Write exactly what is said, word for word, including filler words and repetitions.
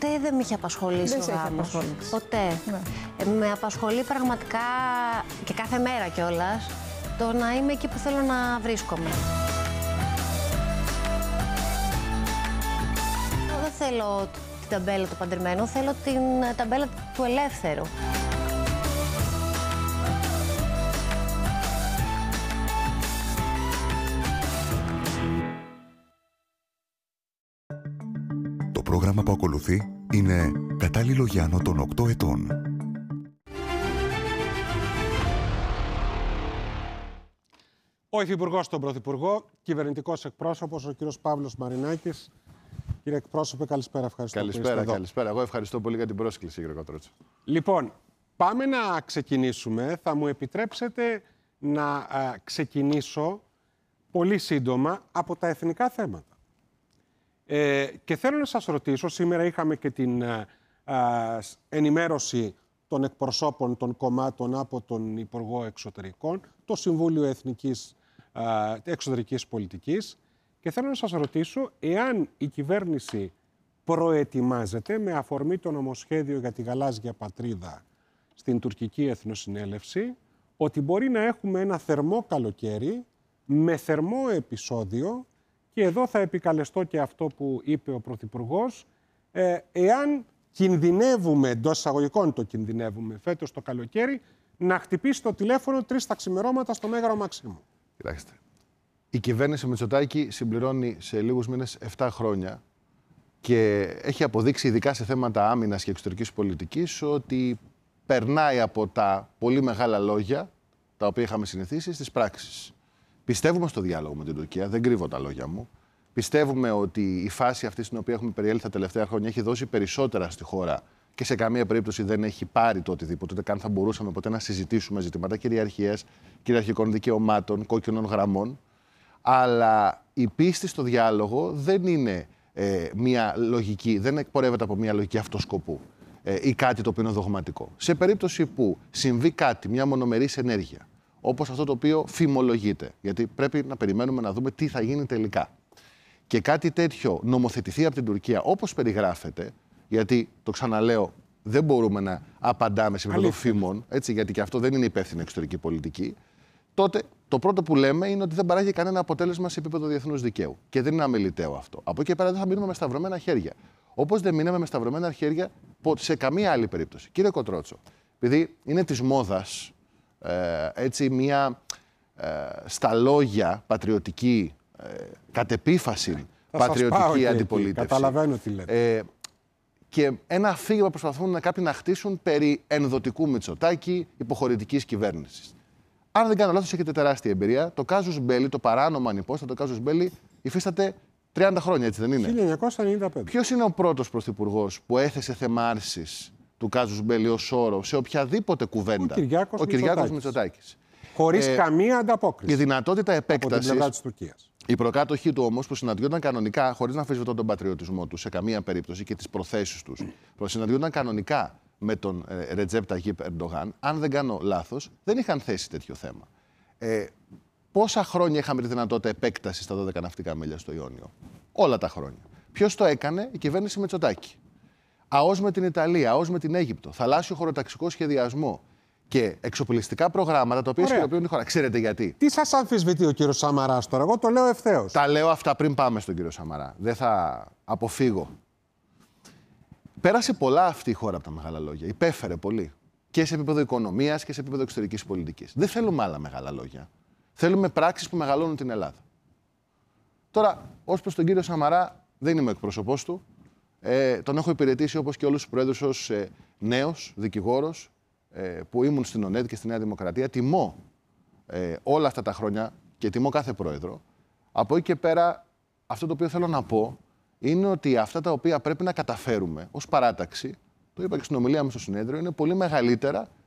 ποτέ δεν με είχε απασχολήσει δεν ο γάμος. Ποτέ. Ναι. Ε, με απασχολεί πραγματικά και κάθε μέρα κιόλας το να είμαι εκεί που θέλω να βρίσκομαι. Δεν θέλω την ταμπέλα του παντρεμένου, θέλω την ταμπέλα του ελεύθερου. Το πρόγραμμα που ακολουθεί είναι κατάλληλο για άνω των οκτώ ετών. Ο Υφυπουργός στον Πρωθυπουργό, κυβερνητικός εκπρόσωπος, ο κύριος Παύλος Μαρινάκης. Κύριε εκπρόσωπε, καλησπέρα. Ευχαριστώ. Καλησπέρα, καλησπέρα. Εγώ ευχαριστώ πολύ για την πρόσκληση, κύριε Κοτρότσο. Λοιπόν, πάμε να ξεκινήσουμε. Θα μου επιτρέψετε να α, ξεκινήσω πολύ σύντομα από τα εθνικά θέματα. Ε, και θέλω να σας ρωτήσω, σήμερα είχαμε και την α, α, ενημέρωση των εκπροσώπων των κομμάτων από τον Υπουργό Εξωτερικών, το Συμβούλιο Εθνικής α, Εξωτερικής Πολιτικής, και θέλω να σας ρωτήσω εάν η κυβέρνηση προετοιμάζεται με αφορμή το νομοσχέδιο για τη γαλάζια πατρίδα στην τουρκική εθνοσυνέλευση, ότι μπορεί να έχουμε ένα θερμό καλοκαίρι με θερμό επεισόδιο, και εδώ θα επικαλεστώ και αυτό που είπε ο Πρωθυπουργός, ε, εάν κινδυνεύουμε, εντός εισαγωγικών το κινδυνεύουμε φέτος το καλοκαίρι, να χτυπήσει το τηλέφωνο τρεις τα ξημερώματα στο Μέγαρο Μαξίμου. Κοιτάξτε. Η κυβέρνηση Μητσοτάκη συμπληρώνει σε λίγους μήνες επτά χρόνια και έχει αποδείξει, ειδικά σε θέματα άμυνας και εξωτερικής πολιτικής, ότι περνάει από τα πολύ μεγάλα λόγια, τα οποία είχαμε συνηθίσει, στις πράξεις. Πιστεύουμε στο διάλογο με την Τουρκία, δεν κρύβω τα λόγια μου. Πιστεύουμε ότι η φάση αυτή στην οποία έχουμε περιέλθει τα τελευταία χρόνια έχει δώσει περισσότερα στη χώρα και σε καμία περίπτωση δεν έχει πάρει το οτιδήποτε, ούτε καν θα μπορούσαμε ποτέ να συζητήσουμε ζητήματα κυριαρχίας, κυριαρχικών δικαιωμάτων, κόκκινων γραμμών. Αλλά η πίστη στο διάλογο δεν είναι ε, μια λογική, δεν εκπορεύεται από μια λογική αυτοσκοπού ε, ή κάτι το οποίο είναι δογματικό. Σε περίπτωση που συμβεί κάτι, μια μονομερής ενέργεια, όπως αυτό το οποίο φημολογείται, γιατί πρέπει να περιμένουμε να δούμε τι θα γίνει τελικά, και κάτι τέτοιο νομοθετηθεί από την Τουρκία όπως περιγράφεται, γιατί το ξαναλέω, δεν μπορούμε να απαντάμε σε επίπεδο φήμων, έτσι, γιατί και αυτό δεν είναι υπεύθυνη εξωτερική πολιτική, τότε το πρώτο που λέμε είναι ότι δεν παράγει κανένα αποτέλεσμα σε επίπεδο διεθνούς δικαίου. Και δεν είναι αμεληταίο αυτό. Από εκεί πέρα δεν θα μείνουμε με σταυρωμένα χέρια. Όπως δεν μείναμε με σταυρωμένα χέρια σε καμία άλλη περίπτωση. Κύριε Κοτρότσο, επειδή είναι της μόδας ε, έτσι μια ε, στα λόγια πατριωτική, ε, κατ' επίφαση πατριωτική αντιπολίτευση. Καταλαβαίνω τι λέτε. Ε, και ένα αφήγημα προσπαθούν να κάποιοι να χτίσουν περί ενδοτικού Μητσοτάκη, υποχωρητικής κυβέρνησης. Αν δεν κάνω λάθος, έχετε τεράστια εμπειρία. Το κάζους μπέλι, το παράνομο ανυπόστατο κάζους μπέλι, υφίσταται τριάντα χρόνια, έτσι δεν είναι? χίλια εννιακόσια ενενήντα πέντε. Ποιος είναι ο πρώτος πρωθυπουργός που έθεσε θέμα άρσης του κάζους μπέλι ως όρο σε οποιαδήποτε κουβέντα? Ο Κυριάκος, ο Κυριάκος Μητσοτάκης. Χωρίς ε, καμία ανταπόκριση. Η δυνατότητα επέκτασης. Από την πλευρά της Τουρκίας. Οι προκάτοχοι του όμως, που συναντιόταν κανονικά, χωρίς να αμφισβητώ τον πατριωτισμό τους σε καμία περίπτωση και τις προθέσεις τους, που συναντιόταν κανονικά με τον ε, Ρετζέπ Ταγίπ Ερντογάν, αν δεν κάνω λάθος, δεν είχαν θέσει τέτοιο θέμα. Ε, πόσα χρόνια είχαμε τη δυνατότητα επέκτασης στα δώδεκα ναυτικά μίλια στο Ιόνιο? Όλα τα χρόνια. Ποιος το έκανε? Η κυβέρνηση Μητσοτάκη. ΑΟΣ με την Ιταλία, ΑΟΣ με την Αίγυπτο, θαλάσσιο χωροταξικό σχεδιασμό και εξοπλιστικά προγράμματα τα οποία ισχυροποιούν τη χώρα. Ξέρετε γιατί? Τι σας αμφισβητεί ο κύριος Σαμαράς τώρα? Εγώ το λέω ευθέως. Τα λέω αυτά πριν πάμε στον κύριο Σαμαρά. Δεν θα αποφύγω. Πέρασε πολλά αυτή η χώρα από τα μεγάλα λόγια. Υπέφερε πολύ. Και σε επίπεδο οικονομίας και σε επίπεδο εξωτερικής πολιτικής. Δεν θέλουμε άλλα μεγάλα λόγια. Θέλουμε πράξεις που μεγαλώνουν την Ελλάδα. Τώρα, ως προς τον κύριο Σαμαρά, δεν είμαι εκπρόσωπός του. Ε, τον έχω υπηρετήσει όπως και όλους τους προέδρους ως ε, νέος δικηγόρος ε, που ήμουν στην ΟΝΕΔ και στη Νέα Δημοκρατία. Τιμώ ε, όλα αυτά τα χρόνια και τιμώ κάθε πρόεδρο. Από εκεί και πέρα, αυτό το οποίο θέλω να πω είναι ότι αυτά τα οποία πρέπει να καταφέρουμε ως παράταξη, το είπα και στην ομιλία μου στο συνέδριο, είναι πολύ μεγαλύτερα